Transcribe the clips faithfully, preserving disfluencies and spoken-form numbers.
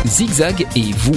Zigzag et vous,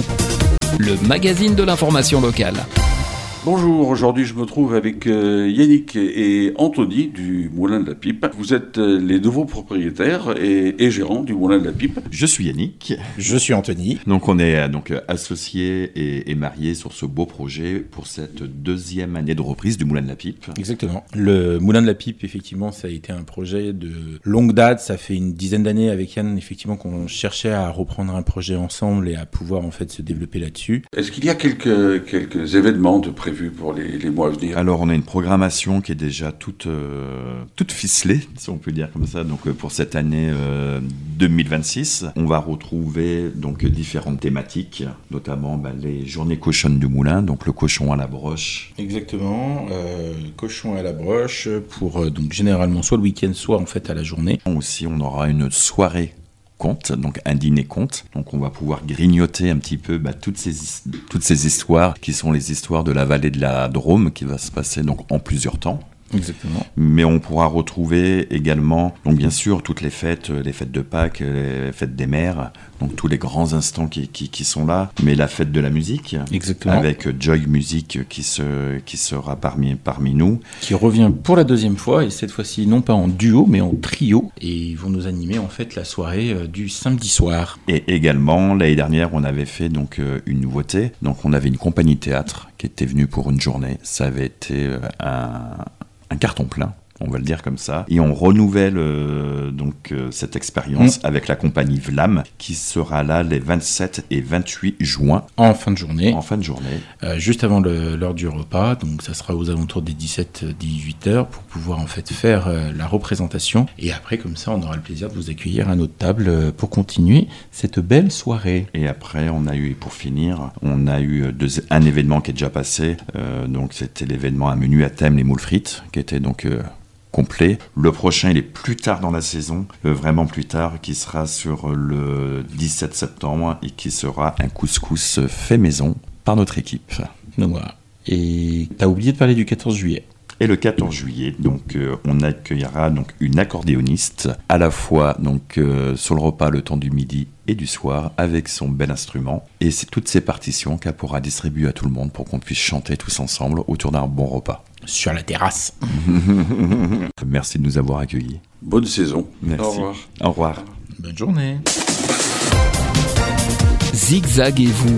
le magazine de l'information locale. Bonjour, aujourd'hui je me trouve avec euh, Yannick et Anthony du Moulin de la Pipe. Vous êtes euh, les nouveaux propriétaires et, et gérants du Moulin de la Pipe. Je suis Yannick. Je suis Anthony. Donc on est euh, donc associés et, et mariés sur ce beau projet pour cette deuxième année de reprise du Moulin de la Pipe. Exactement. Le Moulin de la Pipe, effectivement, ça a été un projet de longue date. Ça fait une dizaine d'années avec Yann, effectivement, qu'on cherchait à reprendre un projet ensemble et à pouvoir en fait se développer là-dessus. Est-ce qu'il y a quelques, quelques événements de prévus pour les, les mois à venir? Alors on a une programmation qui est déjà toute, euh, toute ficelée, si on peut dire comme ça. Donc euh, pour cette année euh, deux mille vingt-six, on va retrouver donc différentes thématiques, notamment bah, les journées cochonnes du Moulin, donc le cochon à la broche. Exactement, euh, cochon à la broche pour euh, donc généralement soit le week-end, soit en fait à la journée. Aussi on aura une soirée conte, donc un dîner conte. Donc on va pouvoir grignoter un petit peu bah, toutes, ces, toutes ces histoires qui sont les histoires de la vallée de la Drôme qui va se passer donc en plusieurs temps. Exactement. Mais on pourra retrouver également, donc bien sûr, toutes les fêtes, les fêtes de Pâques, les fêtes des mères, donc tous les grands instants qui, qui, qui sont là, mais la fête de la musique, exactement, avec Joy Music qui, se, qui sera parmi, parmi nous. Qui revient pour la deuxième fois, et cette fois-ci non pas en duo, mais en trio, et ils vont nous animer en fait la soirée euh, du samedi soir. Et également, l'année dernière, on avait fait donc euh, une nouveauté, donc on avait une compagnie de théâtre qui était venue pour une journée, ça avait été euh, un... un carton plein, on va le dire comme ça. Et on renouvelle euh, donc euh, cette expérience mmh. avec la compagnie Vlam qui sera là les vingt-sept et vingt-huit juin. En fin de journée. En fin de journée. Euh, juste avant le, l'heure du repas. Donc ça sera aux alentours des dix-sept à dix-huit heures pour pouvoir en fait faire euh, la représentation. Et après, comme ça, on aura le plaisir de vous accueillir à notre table euh, pour continuer cette belle soirée. Et après, on a eu, pour finir, on a eu deux, un événement qui est déjà passé. Euh, donc c'était l'événement Un menu à thème, les moules frites, qui était donc... Euh, complet. Le prochain, il est plus tard dans la saison, euh, vraiment plus tard, qui sera sur le dix-sept septembre et qui sera un couscous fait maison par notre équipe. Donc voilà. Et t'as oublié de parler du quatorze juillet. Et le quatorze juillet, donc, euh, on accueillera donc, une accordéoniste, à la fois donc, euh, sur le repas le temps du midi et du soir, avec son bel instrument. Et c'est toutes ces partitions qu'elle pourra distribuer à tout le monde pour qu'on puisse chanter tous ensemble autour d'un bon repas. Sur la terrasse. Merci de nous avoir accueillis. Bonne saison. Merci. Au revoir. Au revoir. Bonne journée. Zigzag et vous.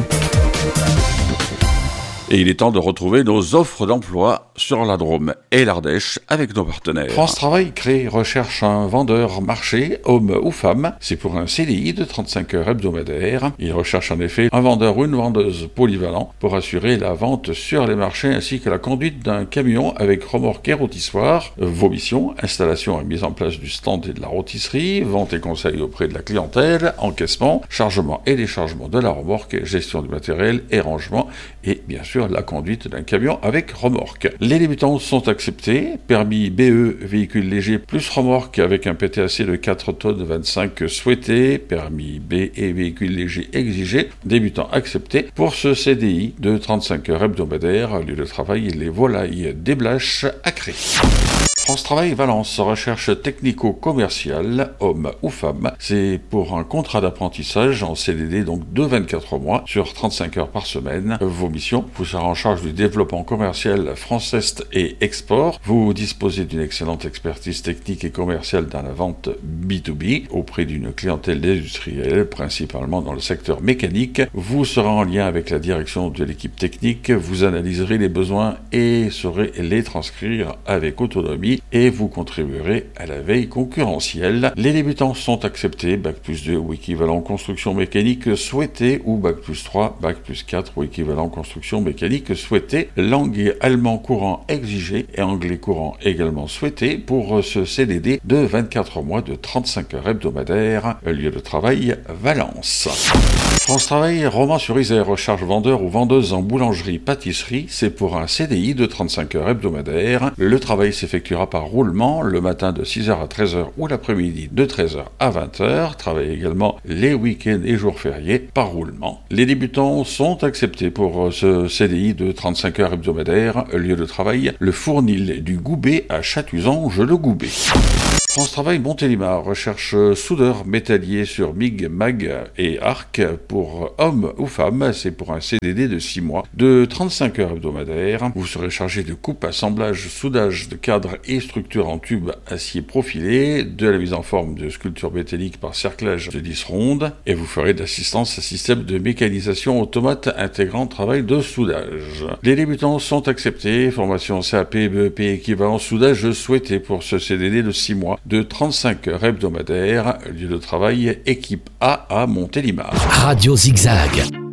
Et il est temps de retrouver nos offres d'emploi sur la Drôme et l'Ardèche avec nos partenaires. France Travail crée, recherche un vendeur marché, homme ou femme. C'est pour un C D I de trente-cinq heures hebdomadaires. Il recherche en effet un vendeur ou une vendeuse polyvalent pour assurer la vente sur les marchés ainsi que la conduite d'un camion avec remorque et rôtissoir. Vos missions, installation et mise en place du stand et de la rôtisserie, vente et conseil auprès de la clientèle, encaissement, chargement et déchargement de la remorque, gestion du matériel et rangement et bien sûr la conduite d'un camion avec remorque. Les débutants sont acceptés, permis B E, véhicule léger plus remorque avec un P T A C de quatre tonnes vingt-cinq souhaité, permis B et véhicule léger exigé, débutants acceptés pour ce C D I de trente-cinq heures hebdomadaires, lieu de travail les volailles des Blaches à Cré. France Travail Valence, recherche technico-commerciale, homme ou femme. C'est pour un contrat d'apprentissage en C D D, donc de vingt-quatre mois, sur trente-cinq heures par semaine. Vos missions, vous serez en charge du développement commercial France-Est et export. Vous disposez d'une excellente expertise technique et commerciale dans la vente B deux B auprès d'une clientèle industrielle, principalement dans le secteur mécanique. Vous serez en lien avec la direction de l'équipe technique, vous analyserez les besoins et saurez les transcrire avec autonomie et vous contribuerez à la veille concurrentielle. Les débutants sont acceptés, bac plus deux ou équivalent construction mécanique souhaité ou bac plus trois, bac plus quatre ou équivalent construction mécanique souhaité, langue et allemand courant exigé et anglais courant également souhaité pour ce C D D de vingt-quatre mois de trente-cinq heures hebdomadaires, lieu de travail Valence. France Travail, Romans-sur-Isère, recherche vendeur ou vendeuse en boulangerie-pâtisserie. C'est pour un C D I de trente-cinq heures hebdomadaires. Le travail s'effectuera par roulement, le matin de six heures à treize heures ou l'après-midi de treize heures à vingt heures. Travail également les week-ends et jours fériés par roulement. Les débutants sont acceptés pour ce C D I de trente-cinq heures hebdomadaires. Lieu de travail, le Fournil du Goubet à Chatuzange-le-Goubet. France Travail Montélimar recherche soudeur métallier sur M I G, M A G et Arc pour hommes ou femmes. C'est pour un C D D de six mois, de trente-cinq heures hebdomadaires. Vous serez chargé de coupe, assemblage, soudage de cadres et structures en tube acier profilé, de la mise en forme de sculptures métalliques par cerclage de dix rondes, et vous ferez de l'assistance à système de mécanisation automate intégrant travail de soudage. Les débutants sont acceptés. Formation C A P, B E P équivalent soudage souhaité pour ce C D D de six mois, de trente-cinq heures hebdomadaires. Lieu de travail, équipe A à Montélimar. Radio Zigzag.